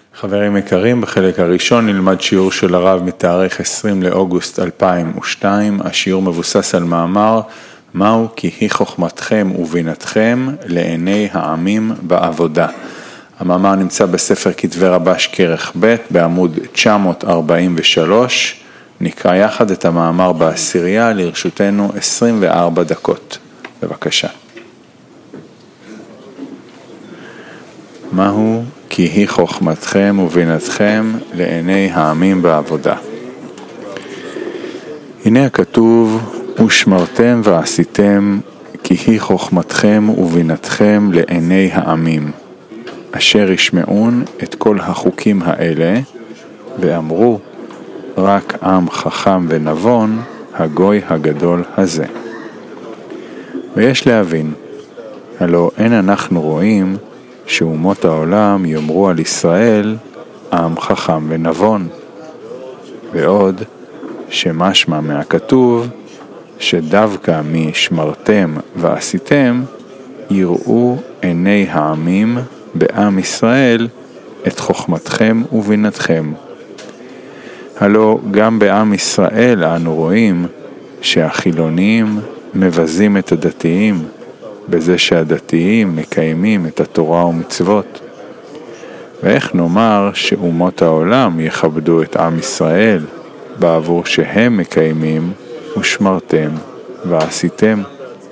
חברים יקרים, בחלק הראשון נלמד שיעור של הרב מתאריך 20 לאוגוסט 2002. השיעור מבוסס על מאמר מהו כי היא חוכמתכם ובינתכם לעיני העמים בעבודה. המאמר נמצא בספר כתבי רבש כרך ב' בעמוד 943. נקרא יחד את המאמר בעשירייה, לרשותנו 24 דקות. בבקשה. מהו כי היא חוכמתכם ובינתכם לעיני העמים בעבודה. הנה הכתוב, ושמרתם ועשיתם כי היא חוכמתכם ובינתכם לעיני העמים, אשר ישמעון את כל החוקים האלה, ואמרו, רק עם חכם ונבון, הגוי הגדול הזה. ויש להבין, הלא אין אנחנו רואים, שאומות העולם יאמרו על ישראל עם חכם ונבון, ועוד שמשמע מהכתוב שדווקא משמרתם ועשיתם יראו עיני העמים בעם ישראל את חוכמתכם ובינתכם. הלא גם בעם ישראל אנו רואים שהחילונים מבזים את הדתיים בזה שהדתיים מקיימים את התורה ומצוות. ואיך נאמר שאומות העולם יכבדו את עם ישראל בעבור שהם מקיימים ושמרתם ועשיתם?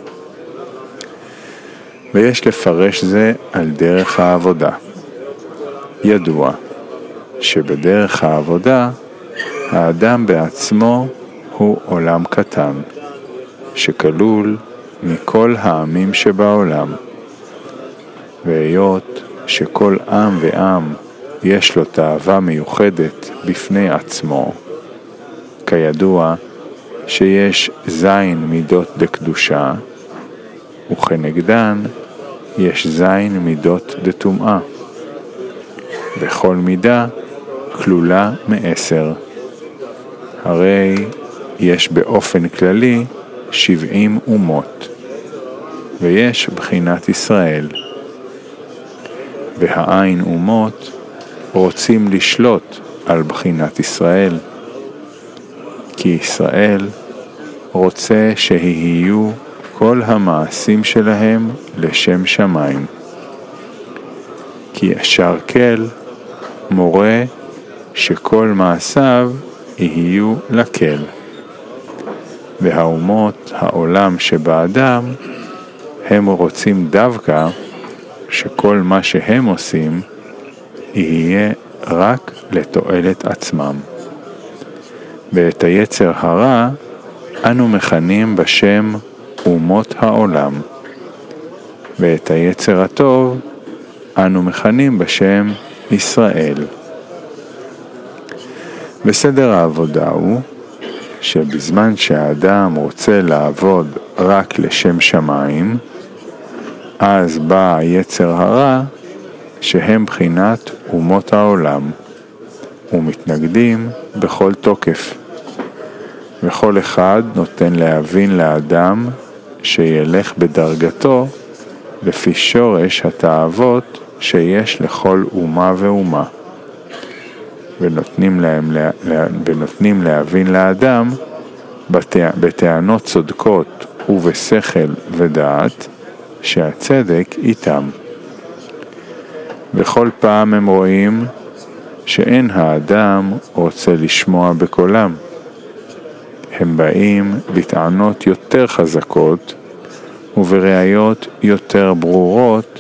ויש לפרש זה על דרך העבודה. ידוע שבדרך העבודה האדם בעצמו הוא עולם קטן שכלול מכל העמים שבעולם, והיות שכל עם ועם יש לו תאווה מיוחדת בפני עצמו, כידוע שיש זין מידות דקדושה, וכנגדן יש זין מידות דטומאה, וכל מידה כלולה מ10. הרי יש באופן כללי 70 אומות, ויש בחינת ישראל, והעין אומות רוצים לשלוט על בחינת ישראל, כי ישראל רוצה שיהיו כל המעשים שלהם לשם שמיים, כי ישר כל מורה שכל מעשיו יהיו לכל. והאומות העולם שבאדם הם רוצים דווקא שכל מה שהם עושים יהיה רק לתועלת עצמם. ואת היצר הרע אנו מכנים בשם אומות העולם, ואת היצר הטוב אנו מכנים בשם ישראל. בסדר העבודה הוא שבזמן שהאדם רוצה לעבוד רק לשם שמיים, אז בא היצר הרע שהם בחינת אומות העולם, ומתנגדים בכל תוקף. וכל אחד נותן להבין לאדם שילך בדרגתו לפי שורש התאוות שיש לכל אומה ואומה. ונותנים להבין לאדם בטענות צודקות ובשכל ודעת שהצדק איתם. וכל פעם הם רואים שאין האדם רוצה לשמוע בקולם. הם באים בטענות יותר חזקות ובראיות יותר ברורות